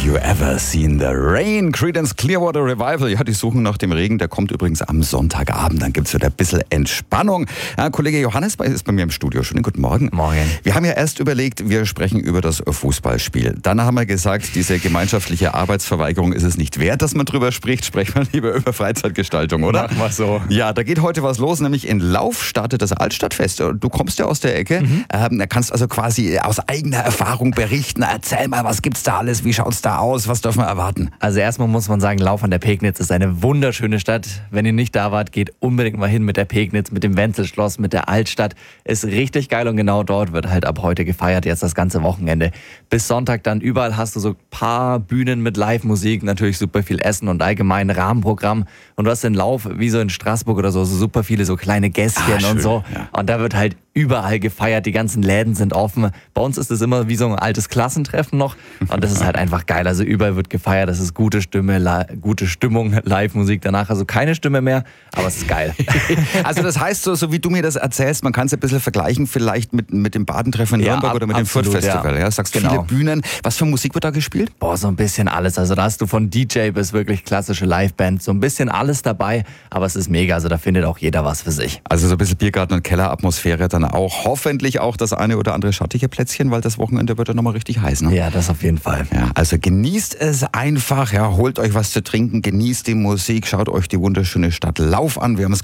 you ever seen the rain? Creedence Clearwater Revival. Ja, die suchen nach dem Regen. Der kommt übrigens am Sonntagabend. Dann gibt's wieder ein bisschen Entspannung. Ja, Kollege Johannes ist bei mir im Studio. Schönen guten Morgen. Morgen. Wir haben ja erst überlegt, wir sprechen über das Fußballspiel. Dann haben wir gesagt, diese gemeinschaftliche Arbeitsverweigerung ist es nicht wert, dass man drüber spricht. Sprechen wir lieber über Freizeitgestaltung, oder? Machen wir so. Ja, da geht heute was los, nämlich in Lauf startet das Altstadtfest. Du kommst ja aus der Ecke. Da kannst also quasi aus eigener Erfahrung berichten. Erzähl mal, was gibt's da alles? Wie schaut's da aus? Was dürfen wir erwarten? Also erstmal muss man sagen, Lauf an der Pegnitz ist eine wunderschöne Stadt. Wenn ihr nicht da wart, geht unbedingt mal hin mit der Pegnitz, mit dem Wenzelschloss, mit der Altstadt. Ist richtig geil und genau dort wird halt ab heute gefeiert, jetzt das ganze Wochenende. Bis Sonntag dann überall hast du so ein paar Bühnen mit Live-Musik, natürlich super viel Essen und allgemein Rahmenprogramm. Und du hast den Lauf, wie so in Straßburg oder so super viele so kleine Gässchen und so. Ja. Und da wird halt überall gefeiert, die ganzen Läden sind offen. Bei uns ist es immer wie so ein altes Klassentreffen noch und das ist halt einfach geil. Also überall wird gefeiert, das ist gute Stimmung, Live-Musik danach. Also keine Stimme mehr, aber es ist geil. Also das heißt, so wie du mir das erzählst, man kann es ein bisschen vergleichen vielleicht mit dem Badentreffen in Nürnberg oder mit dem Fürth Festival. Ja, sagst genau. Viele Bühnen. Was für Musik wird da gespielt? Boah, so ein bisschen alles. Also da hast du von DJ bis wirklich klassische Liveband, so ein bisschen alles dabei, aber es ist mega. Also da findet auch jeder was für sich. Also so ein bisschen Biergarten- und Kelleratmosphäre, dann auch hoffentlich auch das eine oder andere schattige Plätzchen, weil das Wochenende wird ja nochmal richtig heiß, ne? Ja, das auf jeden Fall. Ja, also genießt es einfach, ja, holt euch was zu trinken, genießt die Musik, schaut euch die wunderschöne Stadt Lauf an. Wir haben es